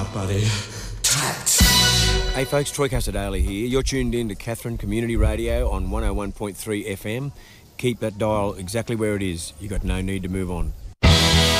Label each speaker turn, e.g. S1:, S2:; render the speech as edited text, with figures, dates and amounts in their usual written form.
S1: up, buddy. Tact.
S2: Hey folks, Troy Casadale here. You're tuned in to Katherine Community Radio on 101.3 FM. Keep that dial exactly where it is. You got no need to move on.